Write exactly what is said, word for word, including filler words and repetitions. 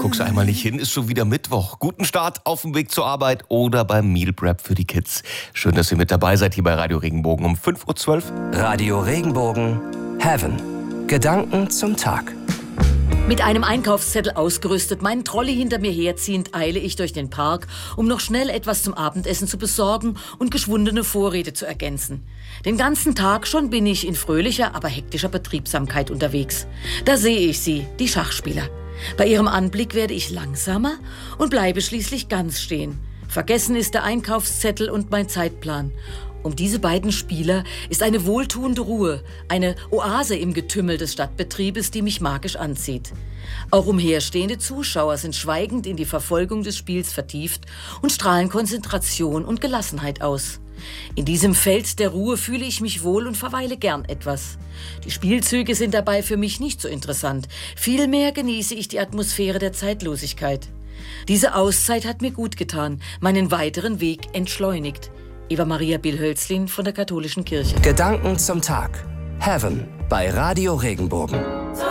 Guckst einmal nicht hin, ist schon wieder Mittwoch. Guten Start auf dem Weg zur Arbeit oder beim Meal Prep für die Kids. Schön, dass ihr mit dabei seid hier bei Radio Regenbogen um fünf Uhr zwölf. Radio Regenbogen Heaven. Gedanken zum Tag. Mit einem Einkaufszettel ausgerüstet, meinen Trolley hinter mir herziehend, eile ich durch den Park, um noch schnell etwas zum Abendessen zu besorgen und geschwundene Vorräte zu ergänzen. Den ganzen Tag schon bin ich in fröhlicher, aber hektischer Betriebsamkeit unterwegs. Da sehe ich sie, die Schachspieler. Bei ihrem Anblick werde ich langsamer und bleibe schließlich ganz stehen. Vergessen ist der Einkaufszettel und mein Zeitplan. Um diese beiden Spieler ist eine wohltuende Ruhe, eine Oase im Getümmel des Stadtbetriebes, die mich magisch anzieht. Auch umherstehende Zuschauer sind schweigend in die Verfolgung des Spiels vertieft und strahlen Konzentration und Gelassenheit aus. In diesem Feld der Ruhe fühle ich mich wohl und verweile gern etwas. Die Spielzüge sind dabei für mich nicht so interessant. Vielmehr genieße ich die Atmosphäre der Zeitlosigkeit. Diese Auszeit hat mir gut getan, meinen weiteren Weg entschleunigt. Eva Maria Bill-Hölzlin von der Katholischen Kirche. Gedanken zum Tag. Heaven bei Radio Regenbogen.